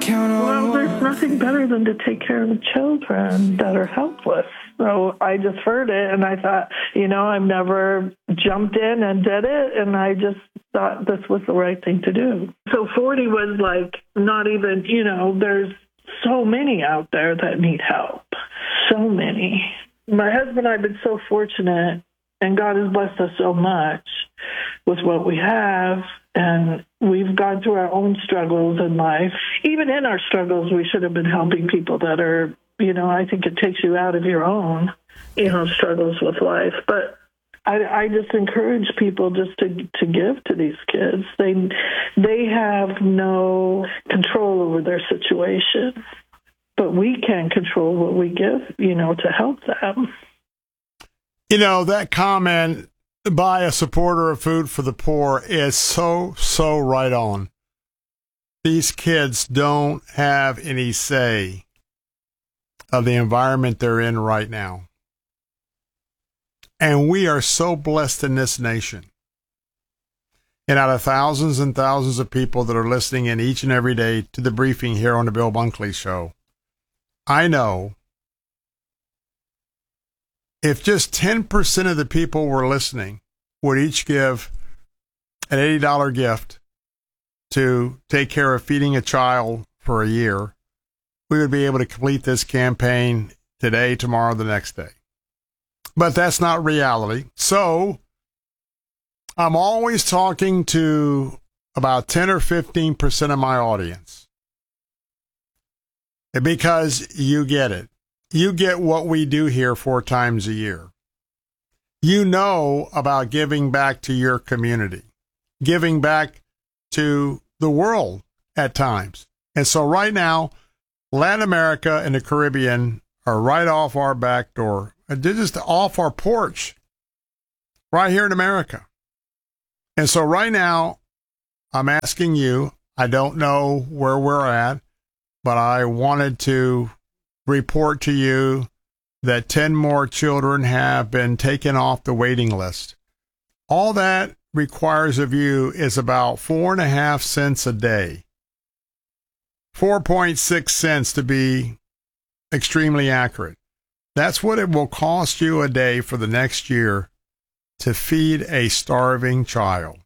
Well, there's nothing better than to take care of the children that are helpless. So I just heard it, and I thought, I've never jumped in and did it, and I just thought this was the right thing to do. So 40 was like not even, there's so many out there that need help. So many. My husband and I have been so fortunate, and God has blessed us so much with what we have, and we've gone through our own struggles in life. Even in our struggles, we should have been helping people that are, I think it takes you out of your own, struggles with life. But I just encourage people just to give to these kids. They have no control over their situation, but we can control what we give, to help them. That comment by a supporter of Food for the Poor is so right on. These kids don't have any say of the environment they're in right now. And we are so blessed in this nation. And out of thousands and thousands of people that are listening in each and every day to the briefing here on the Bill Bunkley Show, I know if just 10% of the people were listening would each give an $80 gift to take care of feeding a child for a year, we would be able to complete this campaign today, tomorrow, the next day. But that's not reality. So I'm always talking to about 10 or 15% of my audience because you get it. You get what we do here 4 times a year. You know about giving back to your community, giving back to the world at times. And so right now, Latin America and the Caribbean are right off our back door. They're just off our porch right here in America. And so right now, I'm asking you, I don't know where we're at, but I wanted to report to you that 10 more children have been taken off the waiting list. All that requires of you is about 4.5 cents a day. 4.6 cents to be extremely accurate. That's what it will cost you a day for the next year to feed a starving child.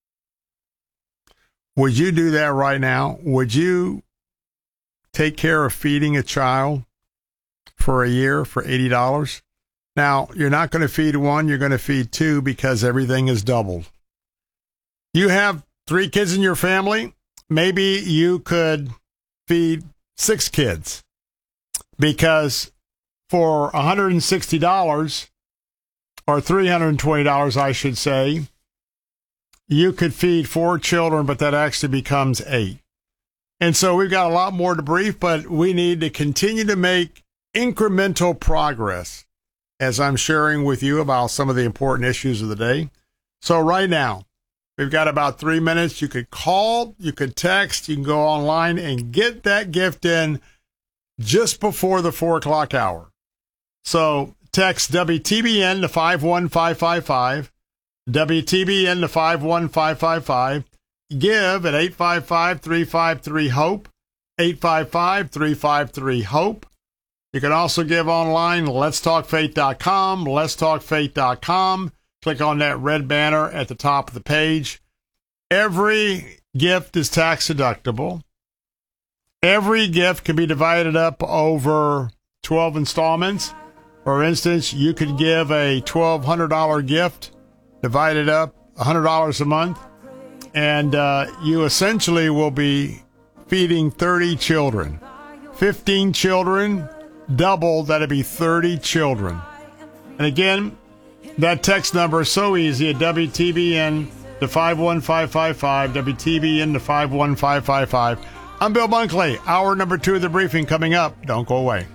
Would you do that right now? Would you take care of feeding a child for a year for $80? Now, you're not going to feed one, you're going to feed 2 because everything is doubled. You have 3 kids in your family, maybe you could feed 6 kids because for $160 or $320, I should say, you could feed 4 children, but that actually becomes 8. And so we've got a lot more to brief, but we need to continue to make incremental progress as I'm sharing with you about some of the important issues of the day. So right now, we've got about 3 minutes. You could call, you could text, you can go online and get that gift in just before the 4 o'clock hour. So text WTBN to 51555, WTBN to 51555. Give at 855-353-HOPE, 855-353-HOPE. You can also give online, letstalkfaith.com, letstalkfaith.com. Click on that red banner at the top of the page. Every gift is tax deductible. Every gift can be divided up over 12 installments. For instance, you could give a $1,200 gift, divided up $100 a month, and you essentially will be feeding 30 children. 15 children, double, that'd be 30 children. And again, that text number is so easy at WTBN to 51555, WTBN to 51555. I'm Bill Bunkley. Hour number 2 of the briefing coming up. Don't go away.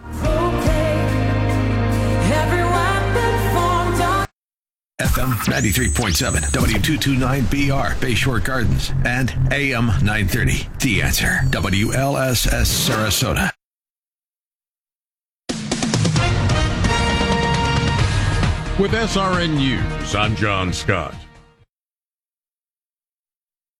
FM 93.7, W229BR, Bayshore Gardens, and AM 930. The Answer, WLSS Sarasota. With SRN News, I'm John Scott.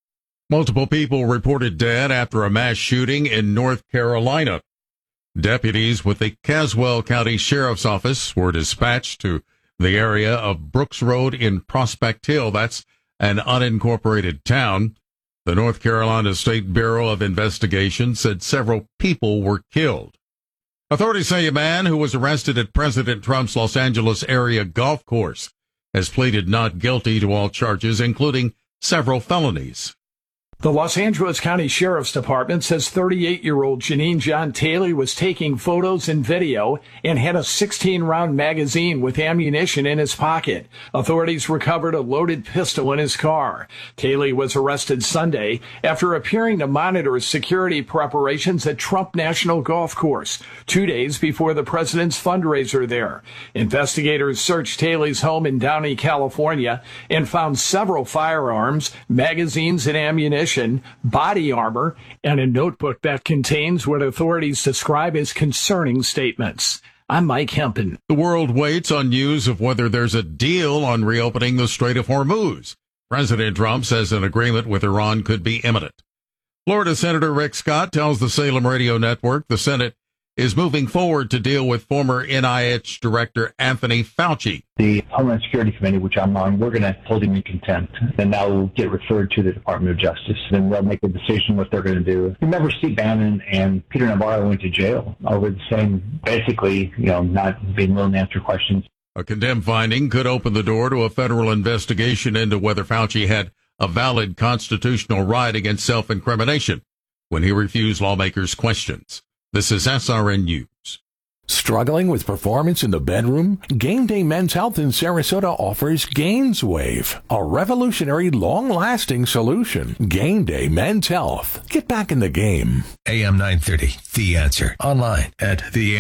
Multiple people reported dead after a mass shooting in North Carolina. Deputies with the Caswell County Sheriff's Office were dispatched to the area of Brooks Road in Prospect Hill. That's an unincorporated town. The North Carolina State Bureau of Investigation said several people were killed. Authorities say a man who was arrested at President Trump's Los Angeles area golf course has pleaded not guilty to all charges, including several felonies. The Los Angeles County Sheriff's Department says 38-year-old Janine John Taylor was taking photos and video and had a 16-round magazine with ammunition in his pocket. Authorities recovered a loaded pistol in his car. Taylor was arrested Sunday after appearing to monitor security preparations at Trump National Golf Course, 2 days before the president's fundraiser there. Investigators searched Taylor's home in Downey, California, and found several firearms, magazines, and ammunition, body armor, and a notebook that contains what authorities describe as concerning statements. I'm Mike Hempen. The world waits on news of whether there's a deal on reopening the Strait of Hormuz. President Trump says an agreement with Iran could be imminent. Florida Senator Rick Scott tells the Salem Radio Network the Senate is moving forward to deal with former NIH Director Anthony Fauci. The Homeland Security Committee, which I'm on, we're going to hold him in contempt, and that will get referred to the Department of Justice. Then they'll make a decision what they're going to do. Remember, Steve Bannon and Peter Navarro went to jail over the same, basically, not being willing to answer questions. A contempt finding could open the door to a federal investigation into whether Fauci had a valid constitutional right against self-incrimination when he refused lawmakers' questions. This is SRN News. Struggling with performance in the bedroom? Game Day Men's Health in Sarasota offers GainsWave, a revolutionary, long-lasting solution. Game Day Men's Health. Get back in the game. AM 930, The Answer. Online at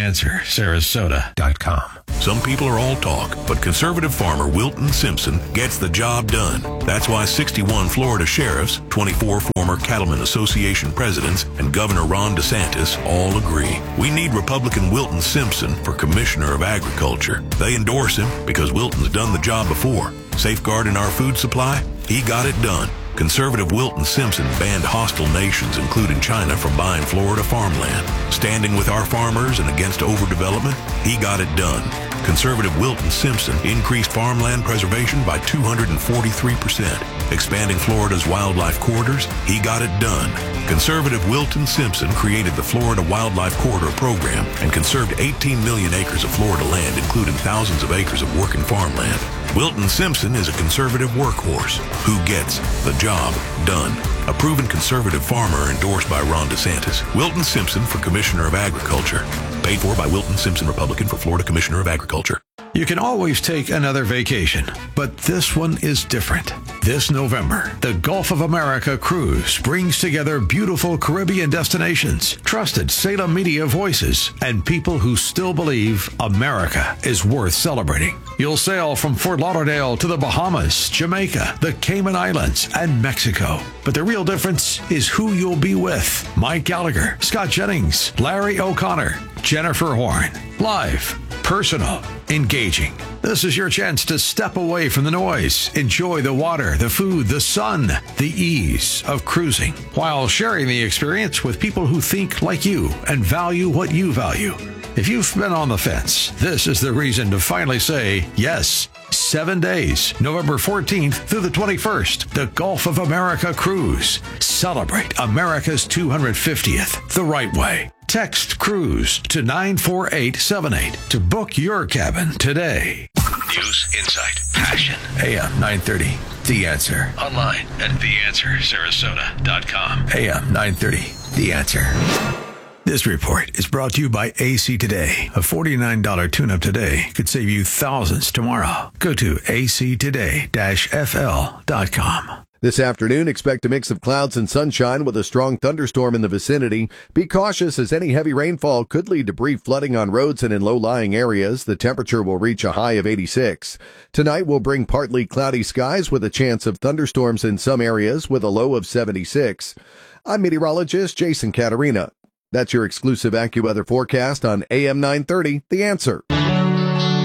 theanswersarasota.com. Some people are all talk, but conservative farmer Wilton Simpson gets the job done. That's why 61 Florida sheriffs, 24 former Cattlemen Association presidents, and Governor Ron DeSantis all agree. We need Republican Wilton Simpson for Commissioner of Agriculture. They endorse him because Wilton's done the job before. Safeguarding our food supply? He got it done. Conservative Wilton Simpson banned hostile nations, including China, from buying Florida farmland. Standing with our farmers and against overdevelopment? He got it done. Conservative Wilton Simpson increased farmland preservation by 243%. Expanding Florida's wildlife corridors? He got it done. Conservative Wilton Simpson created the Florida Wildlife Corridor Program and conserved 18 million acres of Florida land, including thousands of acres of working farmland. Wilton Simpson is a conservative workhorse who gets the job done. A proven conservative farmer endorsed by Ron DeSantis. Wilton Simpson for Commissioner of Agriculture. Paid for by Wilton Simpson, Republican, for Florida Commissioner of Agriculture. You can always take another vacation, but this one is different. This November, the Gulf of America cruise brings together beautiful Caribbean destinations, trusted Salem media voices, and people who still believe America is worth celebrating. You'll sail from Fort Lauderdale to the Bahamas, Jamaica, the Cayman Islands, and Mexico. But the real difference is who you'll be with. Mike Gallagher, Scott Jennings, Larry O'Connor, Jennifer Horn. Live, personal, engaging. This is your chance to step away from the noise, enjoy the water, the food, the sun, the ease of cruising, while sharing the experience with people who think like you and value what you value. If you've been on the fence, this is the reason to finally say yes. 7 days, November 14th through the 21st, the Gulf of America Cruise. Celebrate America's 250th the right way. Text CRUISE to 94878 to book your cabin today. News, insight, passion. AM 930, The Answer. Online at theanswersarasota.com. AM 930, The Answer. This report is brought to you by AC Today. A $49 tune-up today could save you thousands tomorrow. Go to actoday-fl.com. This afternoon, expect a mix of clouds and sunshine with a strong thunderstorm in the vicinity. Be cautious as any heavy rainfall could lead to brief flooding on roads and in low-lying areas. The temperature will reach a high of 86. Tonight will bring partly cloudy skies with a chance of thunderstorms in some areas with a low of 76. I'm meteorologist Jason Caterina. That's your exclusive AccuWeather forecast on AM 930, The Answer.